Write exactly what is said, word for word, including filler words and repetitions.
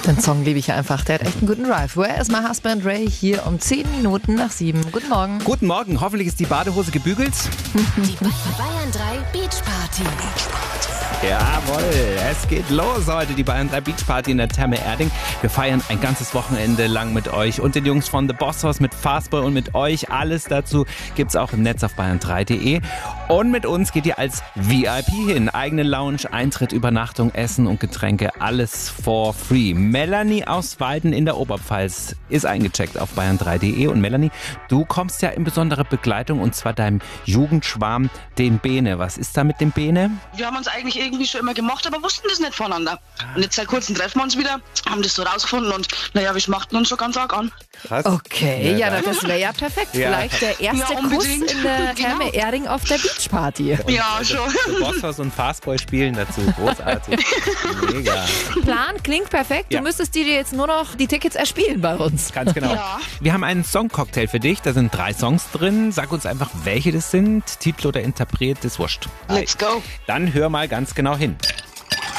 Den Song liebe ich einfach. Der hat echt einen guten Drive. Where is my husband Ray? Hier um zehn Minuten nach sieben. Guten Morgen. Guten Morgen. Hoffentlich ist die Badehose gebügelt. Die Bayern drei Beach Party. Jawohl, es geht los heute, die Bayern drei Beach Party in der Therme Erding. Wir feiern ein ganzes Wochenende lang mit euch und den Jungs von The Boss House, mit Fastboy und mit euch. Alles dazu gibt's auch im Netz auf bayern drei punkt de. Und mit uns geht ihr als V I P hin. Eigene Lounge, Eintritt, Übernachtung, Essen und Getränke, alles for free. Melanie aus Weiden in der Oberpfalz ist eingecheckt auf bayern drei punkt de. Und Melanie, du kommst ja in besondere Begleitung, und zwar deinem Jugendschwarm, den Bene. Was ist da mit dem Bene? Wir haben uns eigentlich irgendwie schon immer gemocht, aber wussten das nicht voneinander. Und jetzt seit kurzem treffen wir uns wieder, haben das so rausgefunden und naja, wir schmachten uns schon ganz arg an. Krass. Okay, ja, Ja, das wäre ja perfekt. Ja. Vielleicht der erste Ja, Kuss unbedingt. in der Therme Genau. Erding auf der Beachparty. Ja, schon. The Boss House und Fastboy spielen dazu. Großartig. Mega. Plan klingt perfekt. Du Ja. müsstest dir jetzt nur noch die Tickets erspielen bei uns. Ganz genau. Ja. Wir haben einen Songcocktail für dich. Da sind drei Songs drin. Sag uns einfach, welche das sind. Titel oder Interpret, ist wurscht. Let's go. Dann hör mal ganz genau hin.